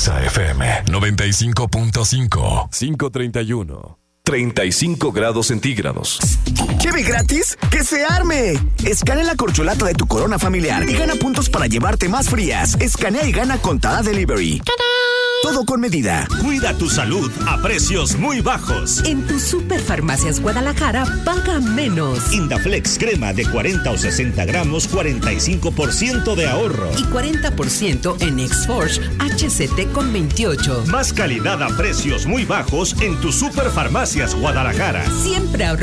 Exa FM 95.5. 531. 35 grados centígrados. ¿Lleve gratis? ¡Que se arme! Escanea la corcholata de tu corona familiar y gana puntos para llevarte más frías. Escanea y gana con Tada Delivery. ¡Tadán! Todo con medida. Cuida tu salud a precios muy bajos. En tu Superfarmacias Guadalajara, paga menos. Indaflex crema de 40 o 60 gramos, 45% de ahorro. Y 40% en Exforge HCT con 28. Más calidad a precios muy bajos en tu Superfarmacias Guadalajara. Siempre ahorra.